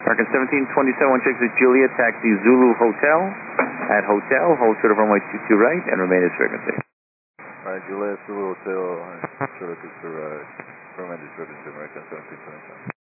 American 1727, check the Juliet, taxi Zulu Hotel. At hotel, hold short of runway 22 right and remain as frequency. Alright, Juliet, Zulu Hotel, short of runway 22 American 1727.